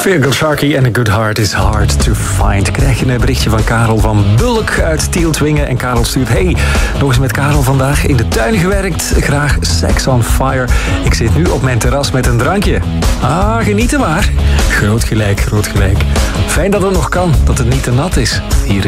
Virgil Sharkey and a good heart is hard to find. Krijg je een berichtje van Karel van Bulk uit Tieltwingen. En Karel stuurt: hey, nog eens met Karel vandaag in de tuin gewerkt. Graag Sex on Fire. Ik zit nu op mijn terras met een drankje. Ah, genieten maar. Groot gelijk, groot gelijk. Fijn dat het nog kan, dat het niet te nat is. Hier